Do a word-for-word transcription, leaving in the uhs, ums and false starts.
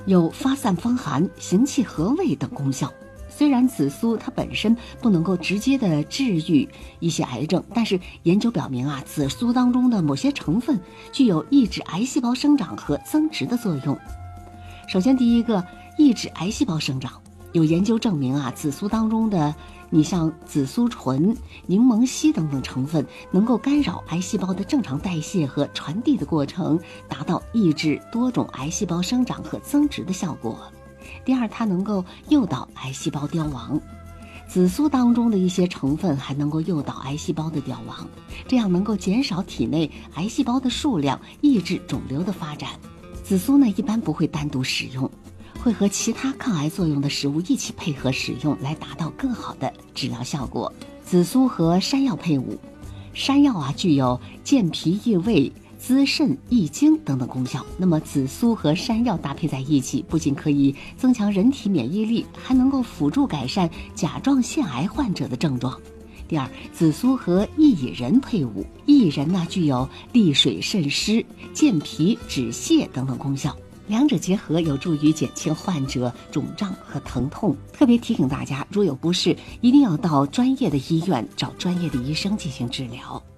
有发散风寒、行气和胃等功效。虽然紫苏它本身不能够直接的治愈一些癌症，但是研究表明啊，紫苏当中的某些成分具有抑制癌细胞生长和增殖的作用。首先第一个，抑制癌细胞生长。有研究证明啊，紫苏当中的你像紫苏醇、柠檬烯等等成分，能够干扰癌细胞的正常代谢和传递的过程，达到抑制多种癌细胞生长和增殖的效果。第二，它能够诱导癌细胞凋亡。紫苏当中的一些成分还能够诱导癌细胞的凋亡，这样能够减少体内癌细胞的数量，抑制肿瘤的发展。紫苏呢，一般不会单独使用，会和其他抗癌作用的食物一起配合使用，来达到更好的治疗效果。紫苏和山药配伍，山药啊具有健脾益胃、滋肾益精等等功效。那么紫苏和山药搭配在一起，不仅可以增强人体免疫力，还能够辅助改善甲状腺癌患者的症状。第二，紫苏和薏仁配伍，薏仁呢具有利水渗湿、健脾止泻等等功效。两者结合有助于减轻患者肿胀和疼痛。特别提醒大家，如有不适，一定要到专业的医院找专业的医生进行治疗。